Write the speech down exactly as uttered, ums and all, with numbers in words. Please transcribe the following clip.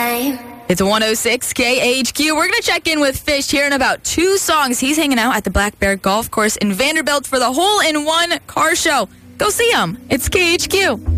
time. It's one oh six K H Q. We're going to check in with Fish here in about two songs. He's hanging out at the Black Bear Golf Course in Vanderbilt for the hole-in-one car show. Go see him. It's K H Q.